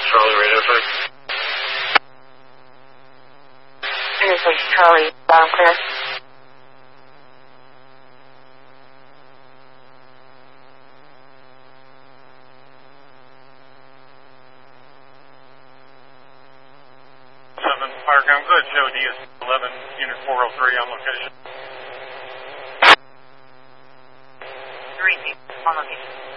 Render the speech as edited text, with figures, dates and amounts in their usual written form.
Charlie radio first. Interface Charlie, loud clear. Fire gun, good. Show DS 11, Unit 403 on location. 3 on location.